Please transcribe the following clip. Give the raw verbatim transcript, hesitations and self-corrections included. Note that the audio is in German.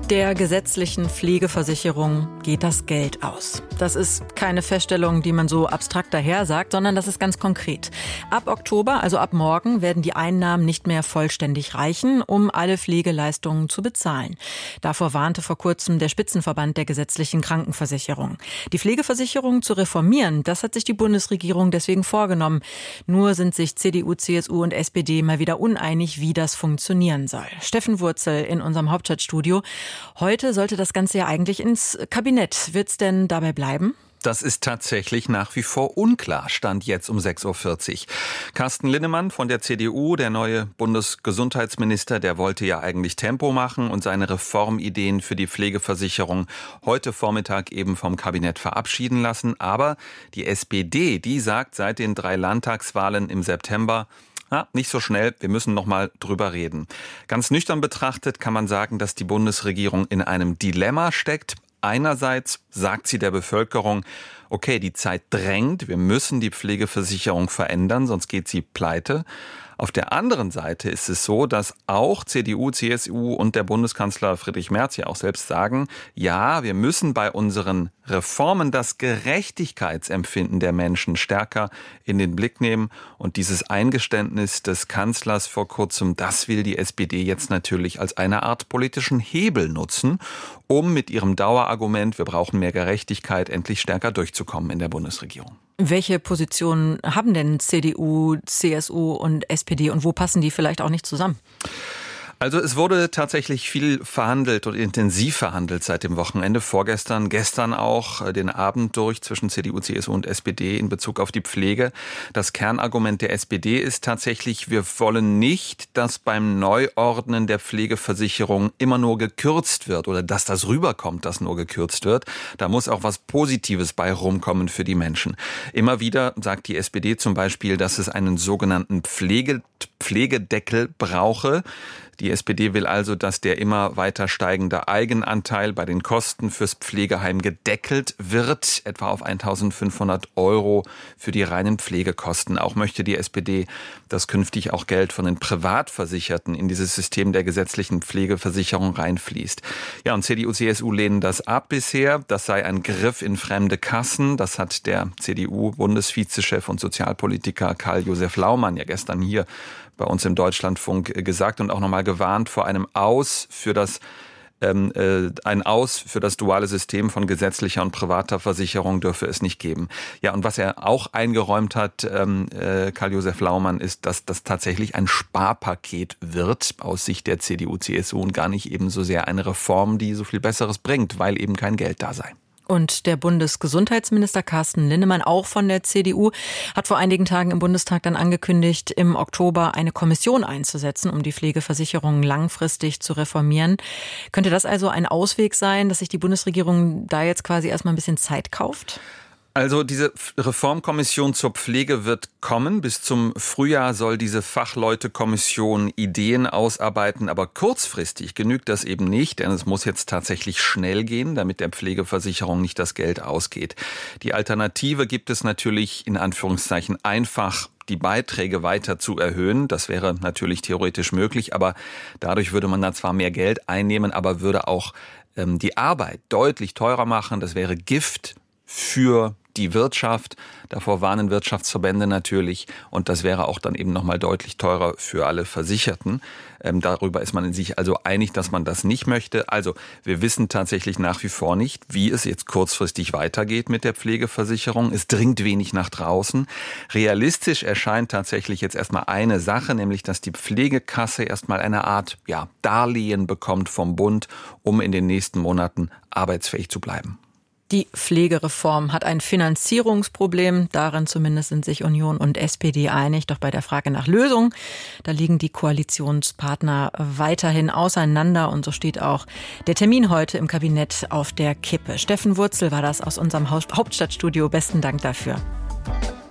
Der gesetzlichen Pflegeversicherung geht das Geld aus. Das ist keine Feststellung, die man so abstrakt daher sagt, sondern das ist ganz konkret. Ab Oktober, also ab morgen, werden die Einnahmen nicht mehr vollständig reichen, um alle Pflegeleistungen zu bezahlen. Davor warnte vor kurzem der Spitzenverband der gesetzlichen Krankenversicherung. Die Pflegeversicherung zu reformieren, das hat sich die Bundesregierung deswegen vorgenommen. Nur sind sich C D U, C S U und S P D mal wieder uneinig, wie das funktionieren soll. Steffen Wurzel in unserem Hauptstadtstudio. Heute sollte das Ganze ja eigentlich ins Kabinett. Wird's denn dabei bleiben? Das ist tatsächlich nach wie vor unklar, stand jetzt um sechs Uhr vierzig. Carsten Linnemann von der C D U, der neue Bundesgesundheitsminister, der wollte ja eigentlich Tempo machen und seine Reformideen für die Pflegeversicherung heute Vormittag eben vom Kabinett verabschieden lassen. Aber die S P D, die sagt seit den drei Landtagswahlen im September, Ja, nicht so schnell, wir müssen noch mal drüber reden. Ganz nüchtern betrachtet kann man sagen, dass die Bundesregierung in einem Dilemma steckt. Einerseits sagt sie der Bevölkerung, okay, die Zeit drängt, wir müssen die Pflegeversicherung verändern, sonst geht sie pleite. Auf der anderen Seite ist es so, dass auch C D U, C S U und der Bundeskanzler Friedrich Merz ja auch selbst sagen, ja, wir müssen bei unseren Reformen das Gerechtigkeitsempfinden der Menschen stärker in den Blick nehmen. Und dieses Eingeständnis des Kanzlers vor kurzem, das will die S P D jetzt natürlich als eine Art politischen Hebel nutzen, um mit ihrem Dauerargument, wir brauchen mehr Gerechtigkeit, endlich stärker durchzukommen in der Bundesregierung. Welche Positionen haben denn C D U, C S U und S P D und wo passen die vielleicht auch nicht zusammen? Also es wurde tatsächlich viel verhandelt und intensiv verhandelt seit dem Wochenende, vorgestern, gestern auch den Abend durch zwischen C D U, C S U und S P D in Bezug auf die Pflege. Das Kernargument der S P D ist tatsächlich, wir wollen nicht, dass beim Neuordnen der Pflegeversicherung immer nur gekürzt wird oder dass das rüberkommt, dass nur gekürzt wird. Da muss auch was Positives bei rumkommen für die Menschen. Immer wieder sagt die S P D zum Beispiel, dass es einen sogenannten Pflege, Pflegedeckel brauche. Die S P D will also, dass der immer weiter steigende Eigenanteil bei den Kosten fürs Pflegeheim gedeckelt wird, etwa auf eintausendfünfhundert Euro für die reinen Pflegekosten. Auch möchte die S P D, dass künftig auch Geld von den Privatversicherten in dieses System der gesetzlichen Pflegeversicherung reinfließt. Ja, und C D U, C S U lehnen das ab bisher. Das sei ein Griff in fremde Kassen. Das hat der C D U-Bundesvizechef und Sozialpolitiker Karl-Josef Laumann ja gestern hier bei uns im Deutschlandfunk gesagt und auch nochmal gewarnt vor einem Aus für das ähm, äh, ein Aus für das duale System von gesetzlicher und privater Versicherung dürfe es nicht geben. Ja, und was er auch eingeräumt hat, ähm, äh, Karl-Josef Laumann, ist, dass das tatsächlich ein Sparpaket wird aus Sicht der C D U, C S U und gar nicht eben so sehr eine Reform, die so viel Besseres bringt, weil eben kein Geld da sei. Und der Bundesgesundheitsminister Carsten Linnemann, auch von der C D U, hat vor einigen Tagen im Bundestag dann angekündigt, im Oktober eine Kommission einzusetzen, um die Pflegeversicherung langfristig zu reformieren. Könnte das also ein Ausweg sein, dass sich die Bundesregierung da jetzt quasi erstmal ein bisschen Zeit kauft? Also diese Reformkommission zur Pflege wird kommen. Bis zum Frühjahr soll diese Fachleutekommission Ideen ausarbeiten. Aber kurzfristig genügt das eben nicht, denn es muss jetzt tatsächlich schnell gehen, damit der Pflegeversicherung nicht das Geld ausgeht. Die Alternative gibt es natürlich in Anführungszeichen einfach, die Beiträge weiter zu erhöhen. Das wäre natürlich theoretisch möglich, aber dadurch würde man dann zwar mehr Geld einnehmen, aber würde auch ähm, die Arbeit deutlich teurer machen. Das wäre Gift für die Wirtschaft. Davor warnen Wirtschaftsverbände natürlich. Und das wäre auch dann eben nochmal deutlich teurer für alle Versicherten. Ähm, darüber ist man in sich also einig, dass man das nicht möchte. Also wir wissen tatsächlich nach wie vor nicht, wie es jetzt kurzfristig weitergeht mit der Pflegeversicherung. Es dringt wenig nach draußen. Realistisch erscheint tatsächlich jetzt erstmal eine Sache, nämlich dass die Pflegekasse erstmal eine Art ja, Darlehen bekommt vom Bund, um in den nächsten Monaten arbeitsfähig zu bleiben. Die Pflegereform hat ein Finanzierungsproblem. Darin zumindest sind sich Union und S P D einig. Doch bei der Frage nach Lösung, da liegen die Koalitionspartner weiterhin auseinander. Und so steht auch der Termin heute im Kabinett auf der Kippe. Steffen Wurzel war das aus unserem Hauptstadtstudio. Besten Dank dafür.